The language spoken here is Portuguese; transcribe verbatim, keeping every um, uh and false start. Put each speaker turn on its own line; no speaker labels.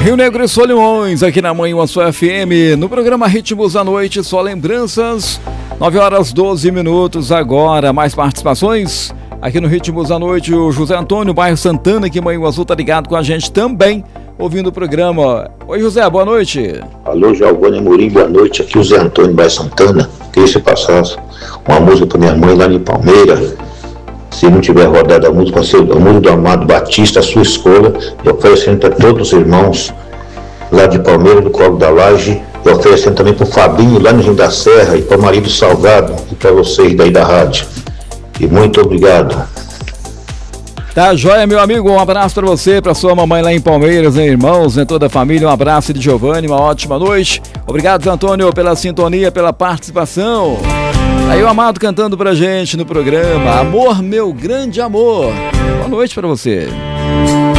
Rio Negro e Solimões, aqui na Manhã Sua F M, no programa Ritmos da Noite, só lembranças, nove horas doze minutos agora, mais participações aqui no Ritmos da Noite, o José Antônio, bairro Santana, que Manhã Azul tá ligado com a gente também, ouvindo o programa. Oi José, boa noite.
Alô, Giovanni Amorim, boa noite, aqui o José Antônio, bairro Santana, queria se passasse uma música pra minha mãe lá em Palmeira. Se não tiver rodado a música, a música do Amado Batista, a sua escolha, e oferecendo para todos os irmãos lá de Palmeiras, do Colo da Laje, e oferecendo também para o Fabinho, lá no Rio da Serra, e para o marido Salgado, e para vocês daí da rádio. E muito obrigado.
Tá joia, meu amigo, um abraço para você, para sua mamãe lá em Palmeiras, né, irmãos, né, toda a família, um abraço de Giovanni, uma ótima noite. Obrigado, Antônio, pela sintonia, pela participação. Aí o Amado cantando pra gente no programa, Amor, Meu Grande Amor. Boa noite pra você.